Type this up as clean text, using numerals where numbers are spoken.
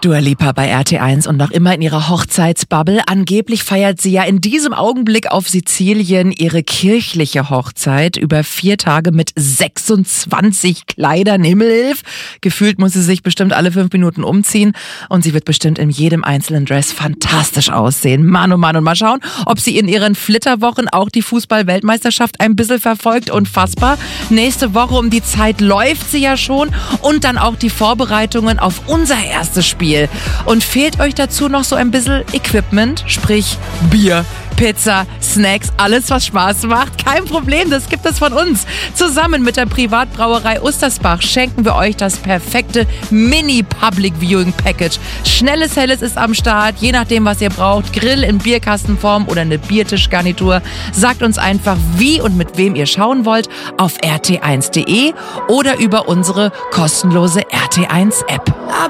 Dua Lipa bei RT1 und noch immer in ihrer Hochzeitsbubble. Angeblich feiert sie ja in diesem Augenblick auf Sizilien ihre kirchliche Hochzeit über 4 Tage mit 26 Kleidern. Himmelhilf. Gefühlt muss sie sich bestimmt alle 5 Minuten umziehen und sie wird bestimmt in jedem einzelnen Dress fantastisch aussehen. Mann, oh Mann, und mal schauen, ob sie in ihren Flitterwochen auch die Fußball-Weltmeisterschaft ein bisschen verfolgt. Unfassbar. Nächste Woche um die Zeit läuft sie ja schon und dann auch die Vorbereitungen auf unser erstes Spiel. Und fehlt euch dazu noch so ein bisschen Equipment, sprich Bier, Pizza, Snacks, alles was Spaß macht? Kein Problem, das gibt es von uns. Zusammen mit der Privatbrauerei Ustersbach schenken wir euch das perfekte Mini-Public-Viewing-Package. Schnelles, helles ist am Start, je nachdem was ihr braucht. Grill in Bierkastenform oder eine Biertischgarnitur. Sagt uns einfach, wie und mit wem ihr schauen wollt auf rt1.de oder über unsere kostenlose RT1-App.